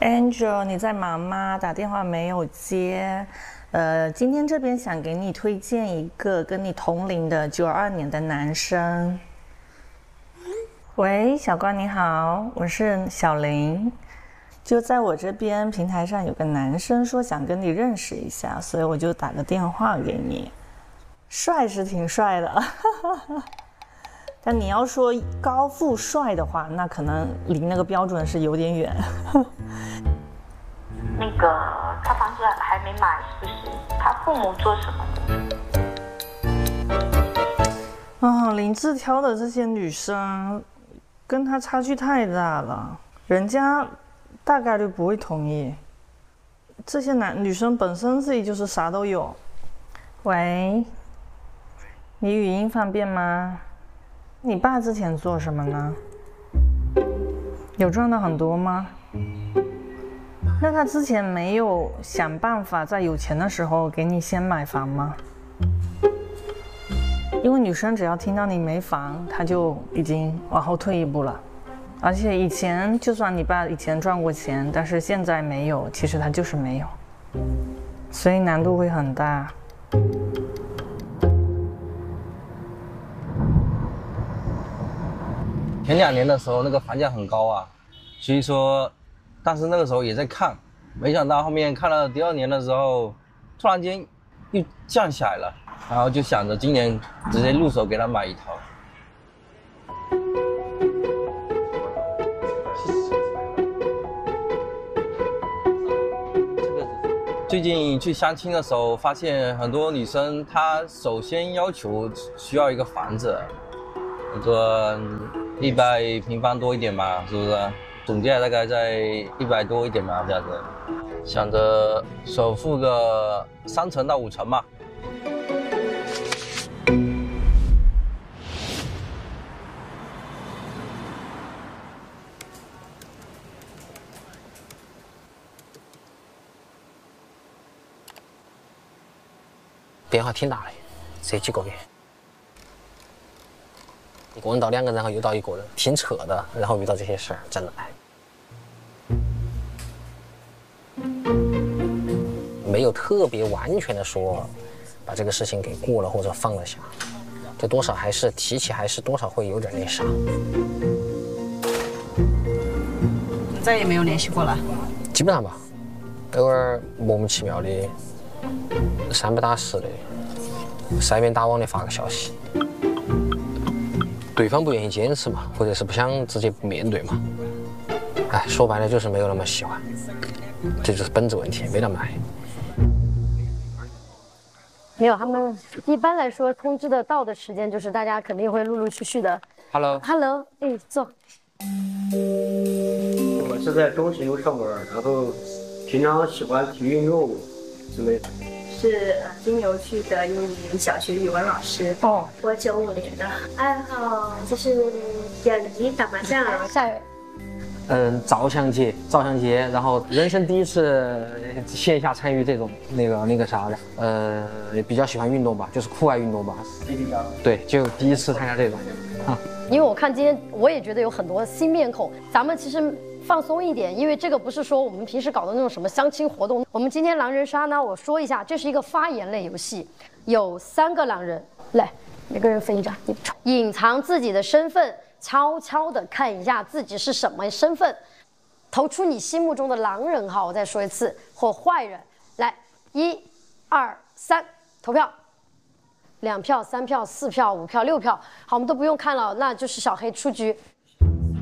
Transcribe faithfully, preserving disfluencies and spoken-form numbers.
Angel， 你在忙吗？打电话没有接。呃，今天这边想给你推荐一个跟你同龄的九二年的男生。喂，小关你好，我是小林。就在我这边平台上有个男生说想跟你认识一下，所以我就打个电话给你。帅是挺帅的，但你要说高富帅的话，那可能离那个标准是有点远。 那个他房子还没买，是不是？他父母做什么的？ 啊，林志挑的这些女生，跟他差距太大了，人家大概率不会同意。这些男女生本身自己就是啥都有。喂，你语音方便吗？你爸之前做什么呢？有赚到很多吗？那他之前没有想办法在有钱的时候给你先买房吗？因为女生只要听到你没房，她就已经往后退一步了。而且以前就算你爸以前赚过钱，但是现在没有，其实他就是没有，所以难度会很大。 前两年的时候，那个房价很高啊，所以说，但是那个时候也在看，没想到后面看了第二年的时候，突然间又降下来了，然后就想着今年直接入手给他买一套。这个最近去相亲的时候，发现很多女生她首先要求需要一个房子，那个一百平方多一点嘛，是不是？总价大概在一百多一点嘛，这样子。想着首付个三成到五成嘛。 变化挺大的，这几个月。一个人到两个人，然后又到一个人，挺扯的。然后遇到这些事儿，真的哎，没有特别完全的说把这个事情给过了或者放了下，就多少还是提起，还是多少会有点那啥。 再也没有联系过了？ 基本上吧，偶尔莫名其妙的，三不打十的，三边打网的发个消息。对方不愿意坚持嘛，或者是不想直接面对嘛。哎，说白了就是没有那么喜欢，这就是本质问题，没那么爱。 没有，他们一般来说通知的到的时间就是大家肯定会陆陆续续的。Hello，Hello， 哎，坐。 我是在中石油上班，然后平常喜欢体育运动之类的。 是金牛区的一名小学语文老师。哦，我九五年的，爱好就是养鱼、打麻将。 下一位。 嗯，照相节，照相节，然后人生第一次线下参与这种那个那个啥的，呃，也比较喜欢运动吧，就是户外运动吧。对，就第一次参加这种。啊， 因为我看今天我也觉得有很多新面孔，咱们其实放松一点，因为这个不是说我们平时搞的那种什么相亲活动。我们今天狼人杀呢，我说一下，这是一个发言类游戏，有三个狼人，来，每个人分一张，你隐藏自己的身份，悄悄的看一下自己是什么身份，投出你心目中的狼人哈，我再说一次，或坏人。来，一、二、三，投票。两票、三票、四票、五票、六票，好，我们都不用看了，那就是小黑出局。